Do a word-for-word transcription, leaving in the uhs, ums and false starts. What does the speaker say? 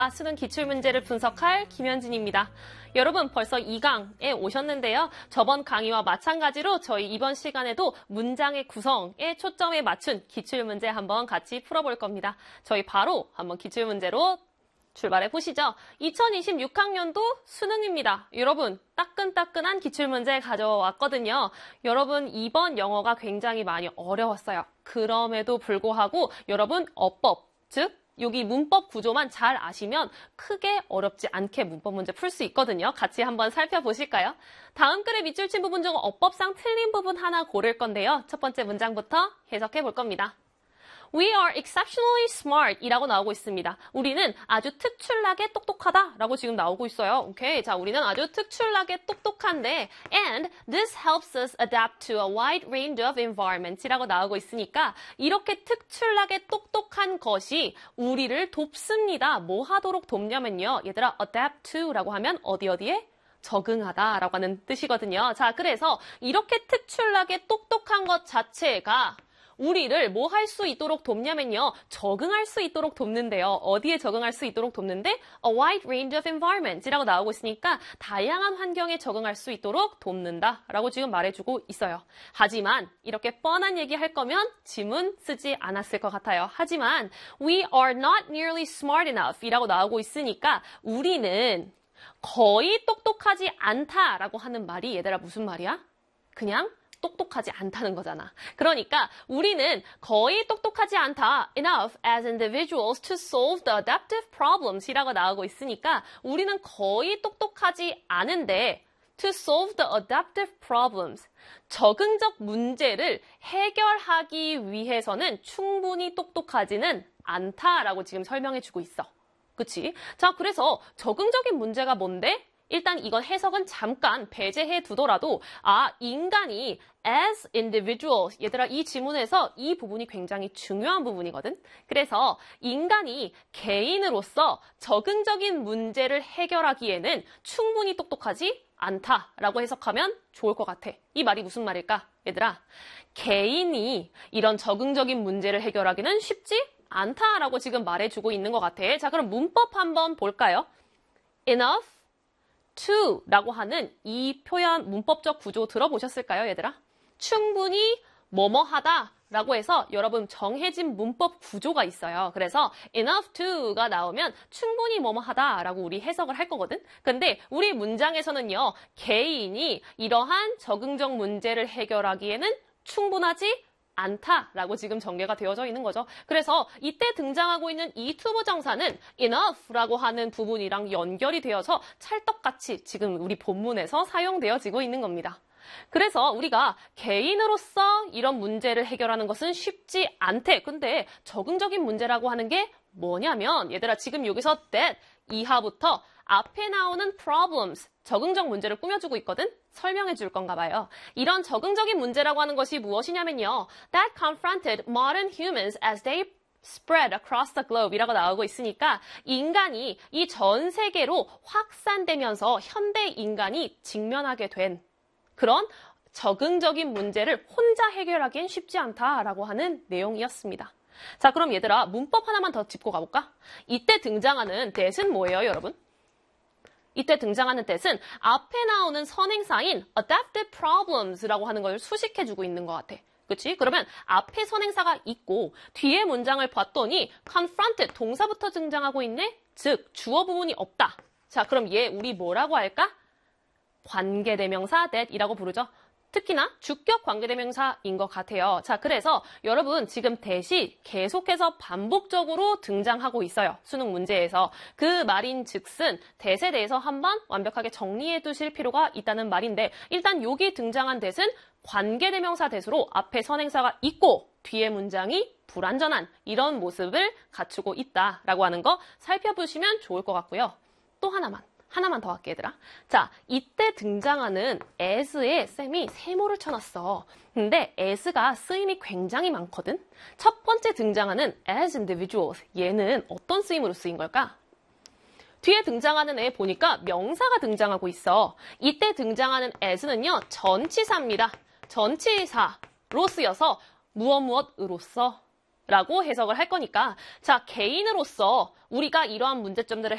수능 기출문제를 분석할 김현진입니다. 여러분 벌써 이 강에 오셨는데요. 저번 강의와 마찬가지로 저희 이번 시간에도 문장의 구성에 초점에 맞춘 기출문제 한번 같이 풀어볼 겁니다. 저희 바로 한번 기출문제로 출발해 보시죠. 이천이십육 학년도 수능입니다. 여러분 따끈따끈한 기출문제 가져왔거든요. 여러분 이번 영어가 굉장히 많이 어려웠어요. 그럼에도 불구하고 여러분 어법, 즉 여기 문법 구조만 잘 아시면 크게 어렵지 않게 문법 문제 풀 수 있거든요. 같이 한번 살펴보실까요? 다음 글의 밑줄 친 부분 중 어법상 틀린 부분 하나 고를 건데요. 첫 번째 문장부터 해석해 볼 겁니다. We are exceptionally smart 이라고 나오고 있습니다. 우리는 아주 특출나게 똑똑하다 라고 지금 나오고 있어요. 오케이. 자, 우리는 아주 특출나게 똑똑한데 and this helps us adapt to a wide range of environments 이라고 나오고 있으니까 이렇게 특출나게 똑똑한 것이 우리를 돕습니다. 뭐 하도록 돕냐면요. 얘들아 adapt to 라고 하면 어디 어디에? 적응하다 라고 하는 뜻이거든요. 자, 그래서 이렇게 특출나게 똑똑한 것 자체가 우리를 뭐 할 수 있도록 돕냐면요. 적응할 수 있도록 돕는데요. 어디에 적응할 수 있도록 돕는데? A wide range of environments 이라고 나오고 있으니까 다양한 환경에 적응할 수 있도록 돕는다 라고 지금 말해주고 있어요. 하지만 이렇게 뻔한 얘기 할 거면 지문 쓰지 않았을 것 같아요. 하지만 we are not nearly smart enough 이라고 나오고 있으니까 우리는 거의 똑똑하지 않다라고 하는 말이 얘들아 무슨 말이야? 그냥 똑똑하지 않다는 거잖아. 그러니까 우리는 거의 똑똑하지 않다 enough as individuals to solve the adaptive problems 이라고 나오고 있으니까 우리는 거의 똑똑하지 않은데 to solve the adaptive problems 적응적 문제를 해결하기 위해서는 충분히 똑똑하지는 않다라고 지금 설명해 주고 있어. 그치? 자, 그래서 적응적인 문제가 뭔데? 일단 이건 해석은 잠깐 배제해 두더라도 아 인간이 as individuals 얘들아 이 지문에서 이 부분이 굉장히 중요한 부분이거든. 그래서 인간이 개인으로서 적응적인 문제를 해결하기에는 충분히 똑똑하지 않다라고 해석하면 좋을 것 같아. 이 말이 무슨 말일까? 얘들아 개인이 이런 적응적인 문제를 해결하기는 쉽지 않다라고 지금 말해주고 있는 것 같아. 자 그럼 문법 한번 볼까요? enough to 라고 하는 이 표현 문법적 구조 들어보셨을까요, 얘들아? 충분히 뭐뭐 하다 라고 해서 여러분 정해진 문법 구조가 있어요. 그래서 enough to가 나오면 충분히 뭐뭐 하다 라고 우리 해석을 할 거거든. 근데 우리 문장에서는요, 개인이 이러한 적응적 문제를 해결하기에는 충분하지 않다라고 지금 전개가 되어져 있는 거죠. 그래서 이때 등장하고 있는 이 투부정사는 enough라고 하는 부분이랑 연결이 되어서 찰떡같이 지금 우리 본문에서 사용되어지고 있는 겁니다. 그래서 우리가 개인으로서 이런 문제를 해결하는 것은 쉽지 않대. 근데 적응적인 문제라고 하는 게 뭐냐면 얘들아 지금 여기서 that 이하부터 앞에 나오는 problems, 적응적 문제를 꾸며주고 있거든? 설명해 줄 건가 봐요. 이런 적응적인 문제라고 하는 것이 무엇이냐면요. That confronted modern humans as they spread across the globe 이라고 나오고 있으니까 인간이 이 전 세계로 확산되면서 현대 인간이 직면하게 된 그런 적응적인 문제를 혼자 해결하기엔 쉽지 않다라고 하는 내용이었습니다. 자, 그럼 얘들아 문법 하나만 더 짚고 가볼까? 이때 등장하는 that은 뭐예요, 여러분? 이때 등장하는 that은 앞에 나오는 선행사인 adaptive problems라고 하는 걸 수식해주고 있는 것 같아. 그치? 그러면 앞에 선행사가 있고 뒤에 문장을 봤더니 confronted 동사부터 등장하고 있네? 즉 주어 부분이 없다. 자, 그럼 얘 우리 뭐라고 할까? 관계대명사 that이라고 부르죠. 특히나 주격 관계대명사인 것 같아요. 자, 그래서 여러분 지금 that이 계속해서 반복적으로 등장하고 있어요. 수능 문제에서. 그 말인 즉슨 that에 대해서 한번 완벽하게 정리해 두실 필요가 있다는 말인데 일단 여기 등장한 that은 관계대명사 that으로 앞에 선행사가 있고 뒤에 문장이 불완전한 이런 모습을 갖추고 있다라고 하는 거 살펴보시면 좋을 것 같고요. 또 하나만. 하나만 더 할게 얘들아. 자, 이때 등장하는 as에 쌤이 세모를 쳐놨어. 근데 as가 쓰임이 굉장히 많거든. 첫 번째 등장하는 as individuals. 얘는 어떤 쓰임으로 쓰인 걸까? 뒤에 등장하는 애 보니까 명사가 등장하고 있어. 이때 등장하는 as는요. 전치사입니다. 전치사로 쓰여서 무엇 무엇으로써 라고 해석을 할 거니까 자 개인으로서 우리가 이러한 문제점들을